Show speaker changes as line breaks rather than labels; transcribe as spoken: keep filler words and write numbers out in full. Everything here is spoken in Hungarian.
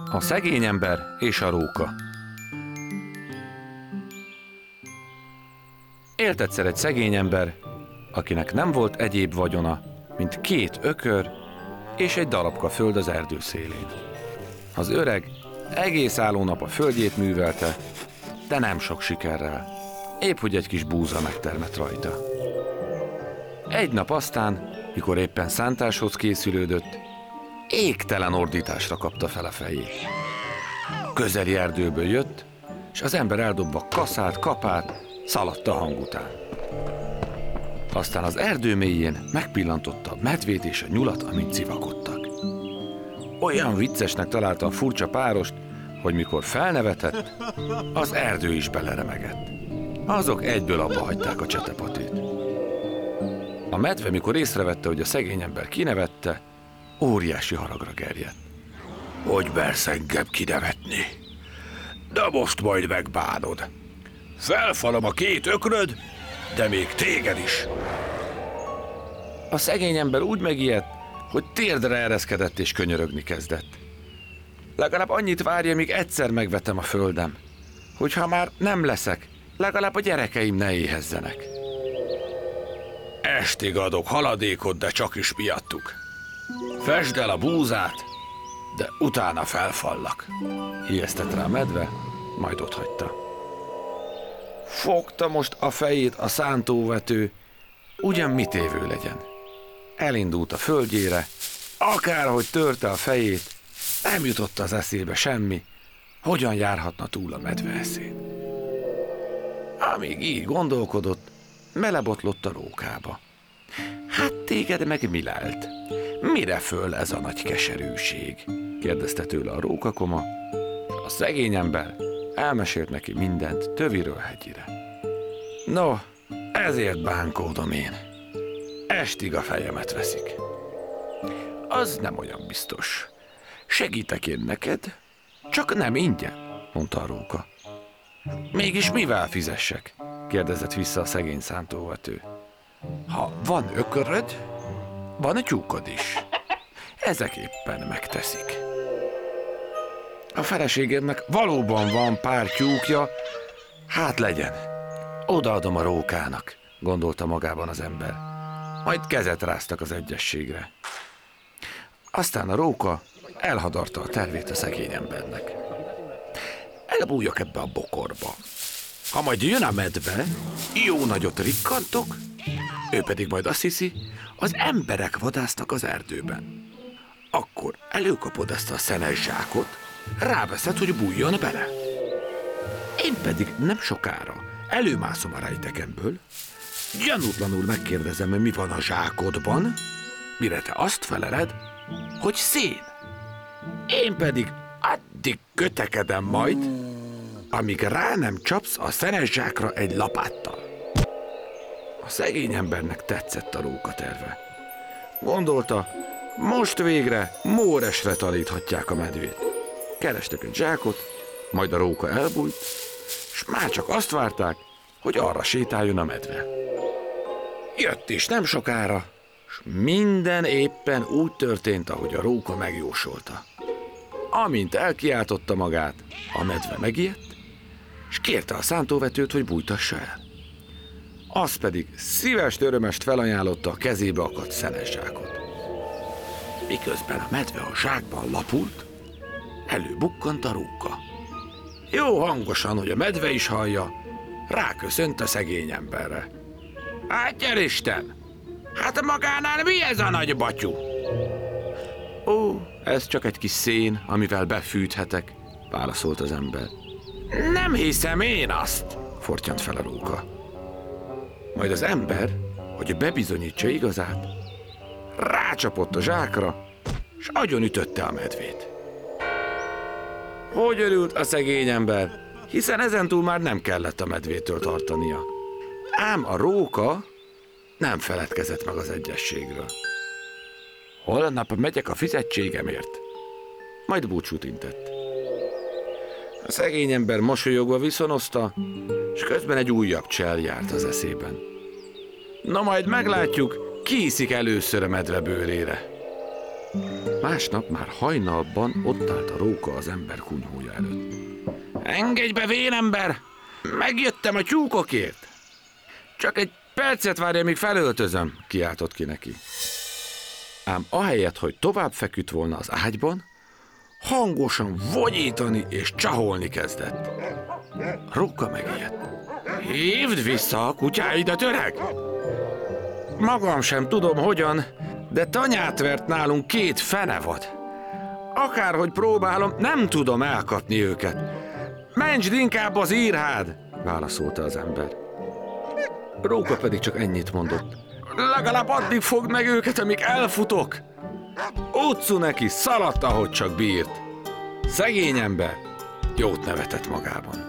A szegény ember és a róka. Élt egyszer egy szegény ember, akinek nem volt egyéb vagyona, mint két ökör és egy darabka föld az erdő szélén. Az öreg egész álló nap a földjét művelte, de nem sok sikerrel, épp hogy egy kis búza megtermett rajta. Egy nap aztán, mikor éppen szántáshoz készülődött, égtelen ordításra kapta fel a fejét. A közeli erdőből jött, és az ember eldobva kaszát, kapát, szaladt a hang után. Aztán az erdő mélyén megpillantotta a medvét és a nyulat, amint civakodtak. Olyan viccesnek találta a furcsa párost, hogy mikor felnevetett, az erdő is beleremegett. Azok egyből abba hagyták a csetepatét. A medve, mikor észrevette, hogy a szegény ember kinevette, óriási haragra gerjedt. Hogy mersz engem kinevetni? De most majd megbánod. Felfalom a két ökröd, de még téged is. A szegény ember úgy megijedt, hogy térdre ereszkedett és könyörögni kezdett. Legalább annyit várja, míg egyszer megvetem a földem, hogy ha már nem leszek, legalább a gyerekeim ne éhezzenek. Estig adok haladékot, de csak is miattuk. Fesd el a búzát, de utána felfallak. Ijesztett rá a medve, majd otthagyta. Fogta most a fejét a szántóvető, ugyan mit évő legyen. Elindult a földjére, akárhogy törte a fejét, nem jutott az eszébe semmi, hogyan járhatna túl a medve eszén. Amíg így gondolkodott, belebotlott a rókába. Hát téged meg mi lelt? Mire föl ez a nagy keserűség? Kérdezte tőle a rókakoma. A szegény ember elmesélt neki mindent töviről hegyire. No, ezért bánkódom én. Estig a fejemet veszik. Az nem olyan biztos. Segítek én neked, csak nem ingyen, mondta a róka. Mégis mivel fizessek? Kérdezett vissza a szegény szántóvető. Ha van ököröd, van tyúkod is. Ezek éppen megteszik. A feleségemnek valóban van pár tyúkja, hát legyen. Odaadom a rókának, gondolta magában az ember. Majd kezet ráztak az egyességre. Aztán a róka elhadarta a tervét a szegény embernek. Elbújjak ebbe a bokorba. Ha majd jön a medve, jó nagyot rikkantok, ő pedig majd azt hiszi, az emberek vadásztak az erdőben. Akkor előkapod ezt a szenes zsákot, ráveszed, hogy bújjon bele. Én pedig nem sokára előmászom a rejtekemből, gyanútlanul megkérdezem, mi van a zsákodban, mire te azt feleled, hogy szén. Én pedig addig kötekedem majd, amíg rá nem csapsz a szenes zsákra egy lapáttal. A szegény embernek tetszett a róka terve. Gondolta, most végre móresre taníthatják a medvét. Kerestek egy zsákot, majd a róka elbújt, s már csak azt várták, hogy arra sétáljon a medve. Jött is nem sokára, s minden éppen úgy történt, ahogy a róka megjósolta. Amint elkiáltotta magát, a medve megijedt, s kérte a szántóvetőt, hogy bújtassa el. Az pedig szíves örömest felajánlotta a kezébe akadt szenes zsákot. Miközben a medve a zsákban lapult, előbukkant a róka. Jó hangosan, hogy a medve is hallja, ráköszönt a szegény emberre. Hát gyere Isten! Hát magánál mi ez a nagy batyú? Ó, ez csak egy kis szén, amivel befűthetek, válaszolt az ember. Nem hiszem én azt, fortyant fel a róka. Majd az ember, hogy bebizonyítsa igazát, rácsapott a zsákra, s agyonütötte a medvét. Hogy örült a szegény ember, hiszen ezentúl már nem kellett a medvétől tartania. Ám a róka nem feledkezett meg az egyességről. Holnap megyek a fizetségemért, majd búcsút intett. A szegény ember mosolyogva viszonozta, és közben egy újabb csel járt az eszében. Na majd meglátjuk, ki iszik először a medve bőrére. Másnap már hajnalban ott állt a róka az ember kunyhója előtt. Engedj be, vénember! Megjöttem a tyúkokért! Csak egy percet várja, míg felöltözöm, kiáltott ki neki. Ám ahelyett, hogy tovább feküdt volna az ágyban, hangosan vogyítani és csaholni kezdett. Róka megijedt. Hívd vissza a kutyáidat, öreg! Magam sem tudom hogyan, de tanyát vert nálunk két fenevad. Akárhogy próbálom, nem tudom elkapni őket. Mentsd inkább az írhád, válaszolta az ember. Róka pedig csak ennyit mondott. Legalább addig fogd meg őket, amíg elfutok. Utcu neki szaladt, ahogy csak bírt. Szegény ember jót nevetett magában.